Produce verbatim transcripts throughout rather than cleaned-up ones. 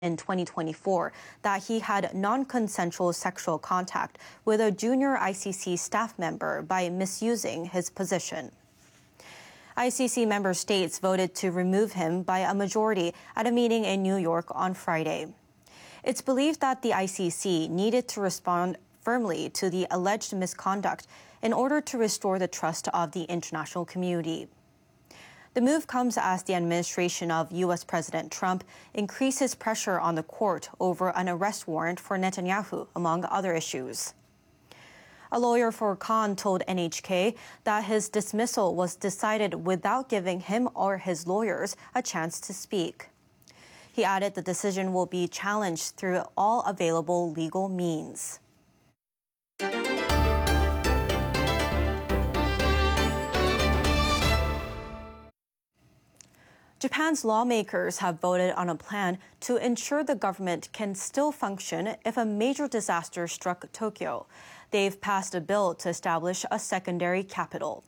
in twenty twenty-four that he had non-consensual sexual contact with a junior I C C staff member by misusing his position. I C C member states voted to remove him by a majority at a meeting in New York on Friday. It's believed that the I C C needed to respond firmly to the alleged misconduct in order to restore the trust of the international community. The move comes as the administration of U S President Trump increases pressure on the court over an arrest warrant for Netanyahu, among other issues. A lawyer for Khan told N H K that his dismissal was decided without giving him or his lawyers a chance to speak. He added the decision will be challenged through all available legal means. Japan's lawmakers have voted on a plan to ensure the government can still function if a major disaster struck Tokyo. They've passed a bill to establish a secondary capital.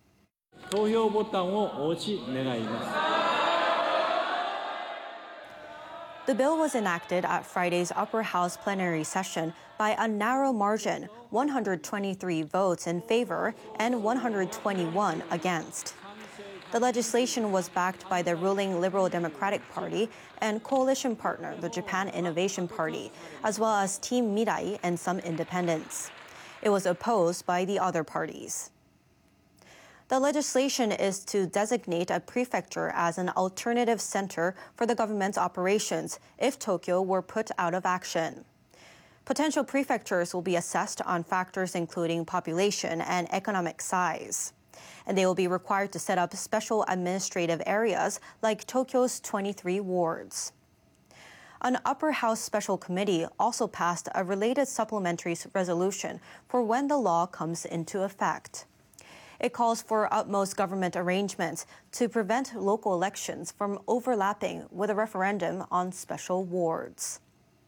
The bill was enacted at Friday's upper house plenary session by a narrow margin, one hundred twenty-three votes in favor and one hundred twenty-one against. The legislation was backed by the ruling Liberal Democratic Party and coalition partner, the Japan Innovation Party, as well as Team Mirai and some independents. It was opposed by the other parties. The legislation is to designate a prefecture as an alternative center for the government's operations if Tokyo were put out of action. Potential prefectures will be assessed on factors including population and economic size. And they will be required to set up special administrative areas like Tokyo's twenty-three wards. An upper house special committee also passed a related supplementary resolution for when the law comes into effect. It calls for utmost government arrangements to prevent local elections from overlapping with a referendum on special wards.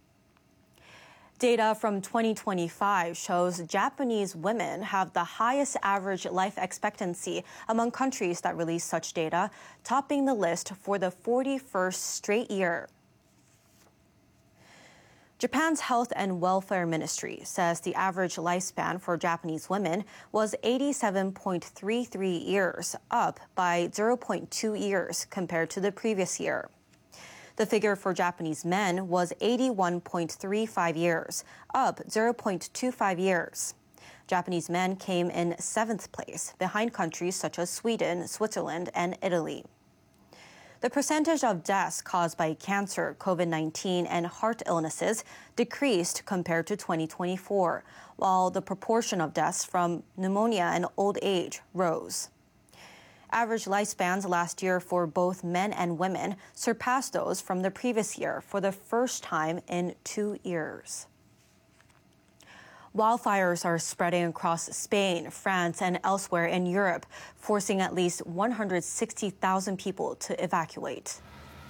Data from twenty twenty-five shows Japanese women have the highest average life expectancy among countries that release such data, topping the list for the forty-first straight year. Japan's Health and Welfare Ministry says the average lifespan for Japanese women was eighty-seven point three three years, up by zero point two years compared to the previous year. The figure for Japanese men was eighty-one point three five years, up zero point two five years. Japanese men came in seventh place, behind countries such as Sweden, Switzerland, and Italy. The percentage of deaths caused by cancer, COVID nineteen, and heart illnesses decreased compared to twenty twenty-four, while the proportion of deaths from pneumonia and old age rose. Average lifespans last year for both men and women surpassed those from the previous year for the first time in two years. Wildfires are spreading across Spain, France, and elsewhere in Europe, forcing at least one hundred sixty thousand people to evacuate.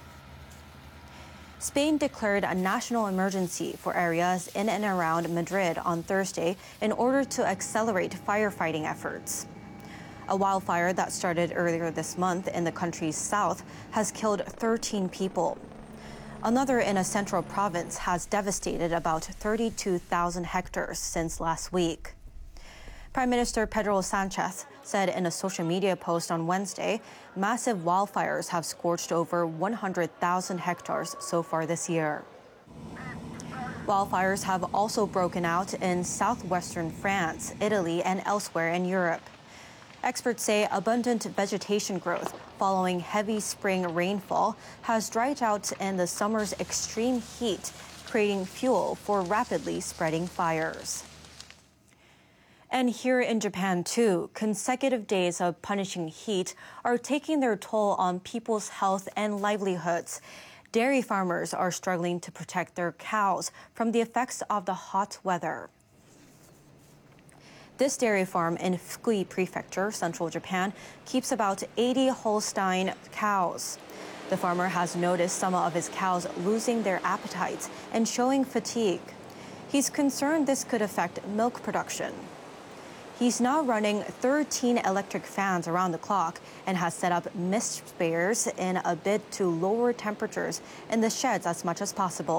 Spain declared a national emergency for areas in and around Madrid on Thursday in order to accelerate firefighting efforts. A wildfire that started earlier this month in the country's south has killed thirteen people. Another in a central province has devastated about thirty-two thousand hectares since last week. Prime Minister Pedro Sanchez said in a social media post on Wednesday, massive wildfires have scorched over one hundred thousand hectares so far this year. Wildfires have also broken out in southwestern France, Italy, and elsewhere in Europe. Experts say abundant vegetation growth following heavy spring rainfall has dried out in the summer's extreme heat, creating fuel for rapidly spreading fires. And here in Japan, too, consecutive days of punishing heat are taking their toll on people's health and livelihoods. Dairy farmers are struggling to protect their cows from the effects of the hot weather. This dairy farm in Fukui Prefecture, central Japan, keeps about eighty Holstein cows. The farmer has noticed some of his cows losing their appetites and showing fatigue. He's concerned this could affect milk production. He's now running thirteen electric fans around the clock and has set up mist sprayers in a bid to lower temperatures in the sheds as much as possible.